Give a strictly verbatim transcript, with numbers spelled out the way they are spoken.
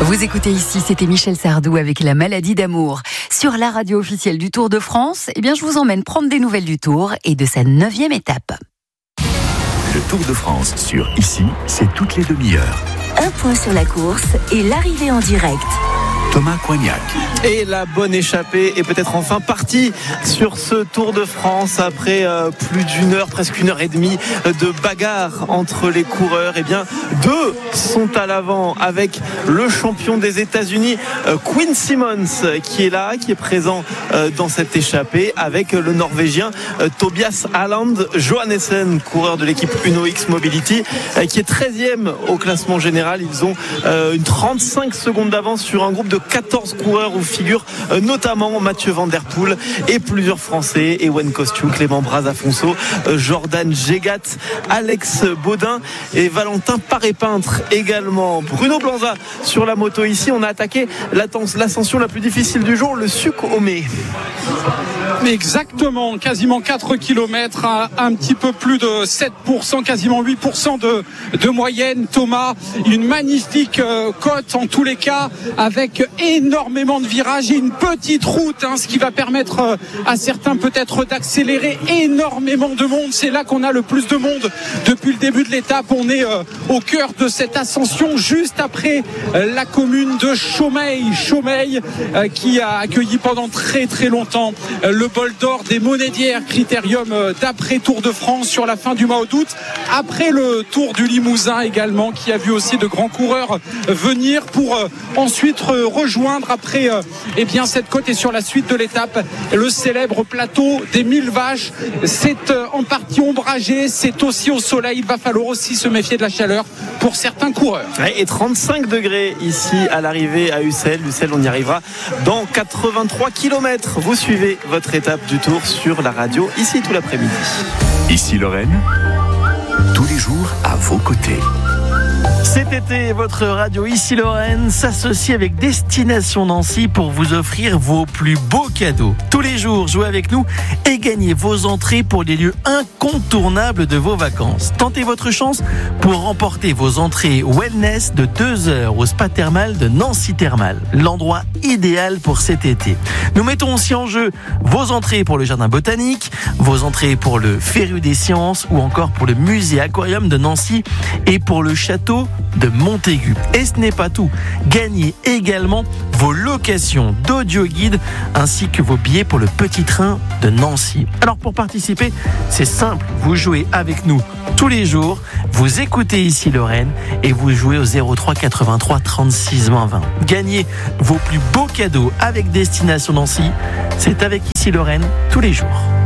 Vous écoutez ici, c'était Michel Sardou avec La maladie d'amour. Sur la radio officielle du Tour de France, eh bien, je vous emmène prendre des nouvelles du Tour et de sa neuvième étape. Le Tour de France sur Ici, c'est toutes les demi-heures. Un point sur la course et l'arrivée en direct. Thomas Coignac. Et la bonne échappée est peut-être enfin partie sur ce Tour de France après euh, plus d'une heure, presque une heure et demie de bagarre entre les coureurs. Et bien, deux sont à l'avant avec le champion des États-Unis, euh, Quinn Simmons, qui est là, qui est présent euh, dans cette échappée, avec le Norvégien euh, Tobias Aland Johannessen, coureur de l'équipe Uno X Mobility, euh, qui est treizième au classement général. Ils ont euh, une trente-cinq secondes d'avance sur un groupe de quatorze coureurs où figurent euh, notamment Mathieu Van Der Poel et plusieurs Français, Ewen Kostiou, Clément Braz-Afonso, euh, Jordan Gégat, Alex Baudin et Valentin Paré-Peintre également. Bruno Blanza sur la moto ici. On a attaqué l'ascension la plus difficile du jour, le Suc Homé. Exactement, quasiment quatre kilomètres, à un petit peu plus de sept pour cent, quasiment huit pour cent de, de moyenne. Thomas, une magnifique euh, côte en tous les cas, avec énormément de virages et une petite route, hein, ce qui va permettre euh, à certains peut-être d'accélérer. Énormément de monde, c'est là qu'on a le plus de monde depuis le début de l'étape. On est euh, au cœur de cette ascension, juste après euh, la commune de Chaumeil, Chaumeil euh, qui a accueilli pendant très très longtemps euh, le bol d'or des Monédières, critérium d'après Tour de France sur la fin du mois d'août, après le Tour du Limousin également, qui a vu aussi de grands coureurs venir pour euh, ensuite euh, rejoindre après euh, eh bien cette côte. Et sur la suite de l'étape, le célèbre plateau des mille vaches. C'est euh, en partie ombragé, c'est aussi au soleil. Il va falloir aussi se méfier de la chaleur pour certains coureurs. Et trente-cinq degrés ici à l'arrivée à Ussel. Ussel, on y arrivera dans quatre-vingt-trois kilomètres. Vous suivez votre étape du Tour sur la radio, ici tout l'après-midi. Ici Lorraine, tous les jours à vos côtés. Cet été, votre radio Ici Lorraine s'associe avec Destination Nancy pour vous offrir vos plus beaux cadeaux. Tous les jours, jouez avec nous et gagnez vos entrées pour les lieux incontournables de vos vacances. Tentez votre chance pour remporter vos entrées wellness de deux heures au spa thermal de Nancy Thermal. L'endroit idéal pour cet été. Nous mettons aussi en jeu vos entrées pour le jardin botanique, vos entrées pour le Féru des sciences ou encore pour le musée aquarium de Nancy et pour le château de Montaigu. Et ce n'est pas tout. Gagnez également vos locations d'audio guide ainsi que vos billets pour le petit train de Nancy. Alors pour participer, c'est simple. Vous jouez avec nous tous les jours. Vous écoutez Ici Lorraine et vous jouez au zéro trois quatre-vingt-trois trente-six vingt vingt. Gagnez vos plus beaux cadeaux avec Destination Nancy. C'est avec Ici Lorraine tous les jours.